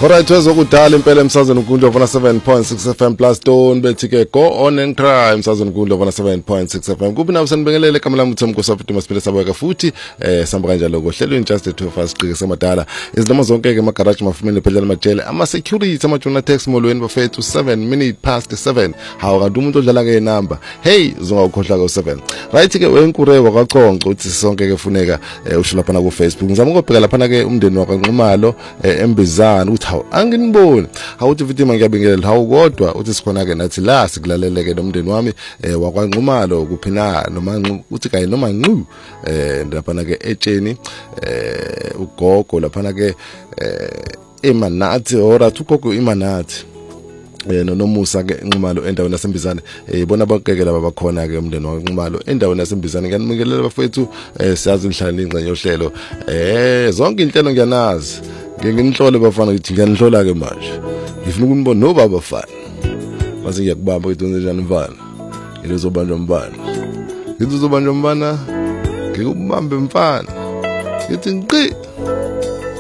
Alright, wezokudala impela emsazweni uGundo vona 7.6 FM plus Stone bethi ke go on and try emsazweni uGundo vona 7.6 FM. Kubi nawo sanibingelele kamela mthombo kusafuna siphile sabeka futhi sihamba kanjalo kohlelo injustice to fast qike semadala. Izinoma zonke ke emagarage mafumene phela majele ama security amajuna tax molweni bafethu 7 minutes past 7. Hawu kanti umuntu odlala ke number. Hey uzongakhohlwa ke 7. Right ke wenkure wakaqonqa uthi sonke ke funeka usho lapha na ku Facebook. Ngizama ukubheka lapha ke umndeni wakwaNqumalo embizana uthi hawu anginiboni awuthi Vitima ngiyabingelela hawu kodwa uthi sikhona ke nathi la sikulaleleke nomndeni wami wakwaNqumalo kuphina noma uthi kayi noma nqu lapha ke etsheni ugogo lapha ke eManathi ora ugogo iManathi nomusa ke Nqumalo endaweni yasembizane ibona bonke laba bakhona ke umndeni waNqumalo endaweni yasembizane ngiyanikelela bafethu siyazi inhlalo ingcenye yohlelo zonke inhlelo ngiyanazi nginhlole bafana ngithi ngiyanhlola ke manje ngifuna ukunibona nobaba bafana mase ngiyakubamba ukuthi njani mfana ilozobanjwa mbana ngithi uzobanjwa mbana ngikubambe mfana ngithi nqi